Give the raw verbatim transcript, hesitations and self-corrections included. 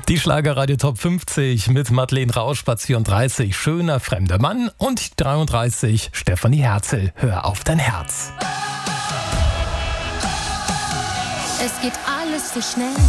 Die Schlagerradio Top fünfzig mit Madeleine Rausch, Platz vierunddreißig, Schöner fremder Mann, und dreiunddreißig, Stefanie Herzel, Hör auf dein Herz. Es geht alles so schnell.